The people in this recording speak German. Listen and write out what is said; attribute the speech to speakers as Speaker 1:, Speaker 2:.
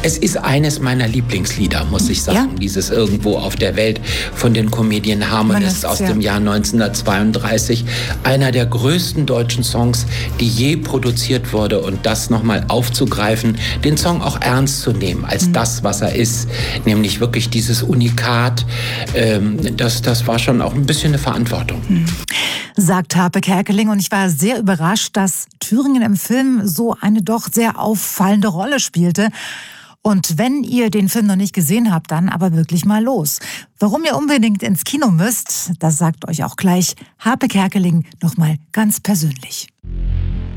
Speaker 1: Es ist eines meiner Lieblingslieder, muss ich sagen. Ja? Dieses Irgendwo auf der Welt von den Comedian Harmonists aus dem Jahr 1932. Einer der größten deutschen Songs, die je produziert wurde. Und das nochmal aufzugreifen, den Song auch ernst zu nehmen als das, was er ist. Nämlich wirklich dieses Unikat. Das war schon auch ein bisschen eine Verantwortung.
Speaker 2: Sagt Harpe Kerkeling, und ich war sehr überrascht, dass Thüringen im Film so eine doch sehr auffallende Rolle spielte. Und wenn ihr den Film noch nicht gesehen habt, dann aber wirklich mal los. Warum ihr unbedingt ins Kino müsst, das sagt euch auch gleich Harpe Kerkeling nochmal ganz persönlich.